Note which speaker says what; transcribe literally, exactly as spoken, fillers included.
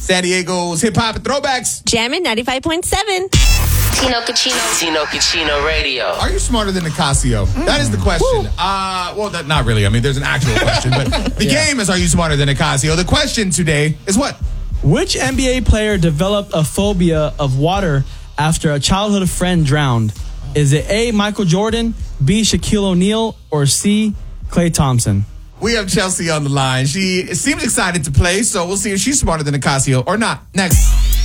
Speaker 1: San Diego's hip hop and throwbacks.
Speaker 2: Jammin' ninety-five point seven.
Speaker 3: Tino Cucino.
Speaker 4: Tino Cucino Radio.
Speaker 1: Are you smarter than Nicasio? Mm. That is the question. Uh, well, that, not really. I mean, there's an actual question, but the yeah. game is, are you smarter than Nicasio? The question today is what?
Speaker 5: Which N B A player developed a phobia of water after a childhood friend drowned? Is it A, Michael Jordan, B, Shaquille O'Neal, or C, Klay Thompson?
Speaker 1: We have Chelsea on the line. She seems excited to play, so we'll see if she's smarter than Nicasio or not. Next.